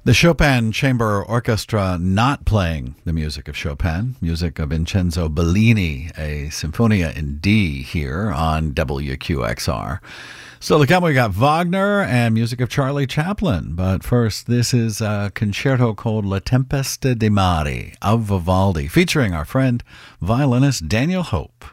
The Chopin Chamber Orchestra not playing the music of Chopin, music of Vincenzo Bellini, a Sinfonia in D here on WQXR. So look up, we got Wagner and music of Charlie Chaplin. But first, this is a concerto called La Tempesta di Mare of Vivaldi, featuring our friend violinist Daniel Hope.